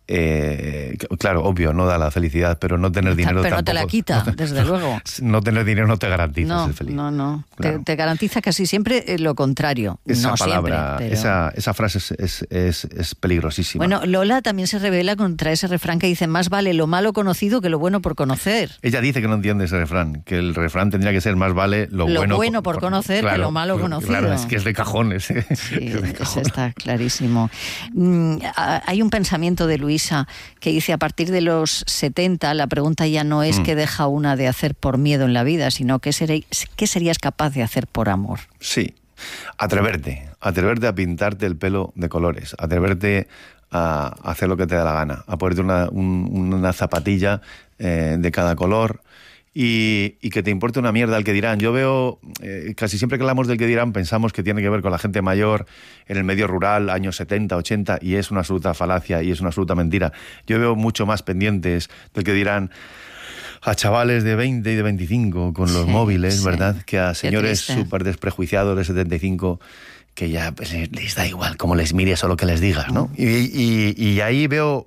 claro, obvio, no da la felicidad, pero no tener dinero pero tampoco... no te la quita, desde luego. No tener dinero no te garantiza ser feliz. No. Claro. Te garantiza casi siempre lo contrario. Esa no palabra, siempre, pero... esa frase es peligrosísima. Bueno, Lola también se revela contra ese refrán que dice: más vale lo malo conocido que lo bueno por conocer. Ella dice que no entiende ese refrán, que el refrán tendría que ser: más vale lo bueno por conocer, claro, que lo malo conocido. Claro, es que es de cajones. Sí, eso está clarísimo. Hay un pensamiento de Luisa que dice: a partir de los 70 la pregunta ya no es qué deja una de hacer por miedo en la vida, sino qué serías capaz de hacer por amor. Sí, atreverte a pintarte el pelo de colores, atreverte a hacer lo que te da la gana, a ponerte una zapatilla de cada color y que te importe una mierda el que dirán. Yo veo, casi siempre que hablamos del que dirán, pensamos que tiene que ver con la gente mayor en el medio rural, años 70, 80, y es una absoluta falacia y es una absoluta mentira. Yo veo mucho más pendientes del que dirán a chavales de 20 y de 25 con los móviles, ¿verdad? Que a señores súper desprejuiciados de 75 que ya pues, les da igual cómo les mires o lo que les digas, ¿no? Y ahí veo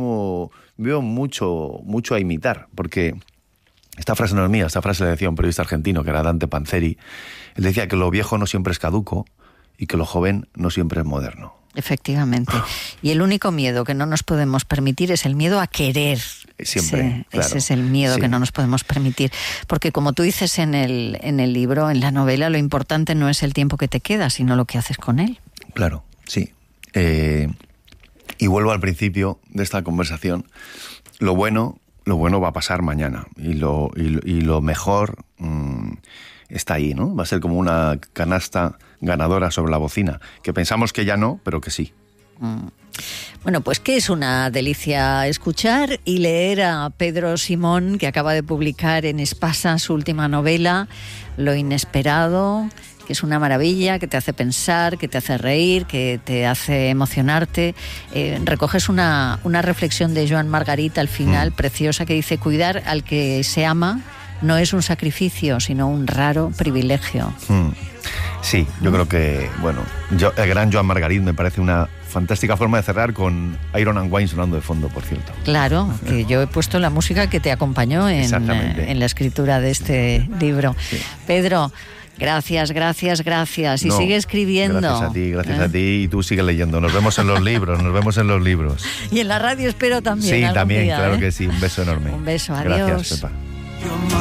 mucho a imitar, porque esta frase no es mía, esta frase la decía un periodista argentino que era Dante Panzeri. Él decía que lo viejo no siempre es caduco y que lo joven no siempre es moderno. Efectivamente. Y el único miedo que no nos podemos permitir es el miedo a querer. Siempre, claro. Ese es el miedo que no nos podemos permitir. Porque como tú dices en el libro, en la novela, lo importante no es el tiempo que te queda, sino lo que haces con él. Claro, sí. Y vuelvo al principio de esta conversación. Lo bueno va a pasar mañana. Y lo mejor está ahí, ¿no? Va a ser como una canasta ganadora sobre la bocina, que pensamos que ya no, pero que sí. Bueno, pues que es una delicia escuchar y leer a Pedro Simón, que acaba de publicar en Espasa su última novela, Lo inesperado, que es una maravilla, que te hace pensar, que te hace reír, que te hace emocionarte. Recoges una reflexión de Joan Margarit al final, preciosa, que dice: cuidar al que se ama no es un sacrificio, sino un raro privilegio. Sí, yo creo que, el gran Joan Margarit me parece una fantástica forma de cerrar, con Iron and Wine sonando de fondo, por cierto. Claro, que yo he puesto la música que te acompañó en la escritura de este libro. Sí. Pedro, gracias. Y sigue escribiendo. Gracias a ti, y tú sigues leyendo. Nos vemos en los libros. Y en la radio espero también. Sí, también, día, claro que sí. Un beso enorme. Un beso, adiós. Gracias, Pepa.